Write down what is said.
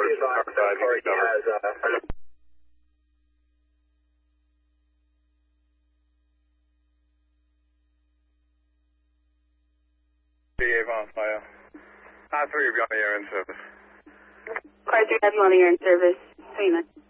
Avon, Fire. I 3 will be on the air in service. Car 3 have you on the air in service. 29.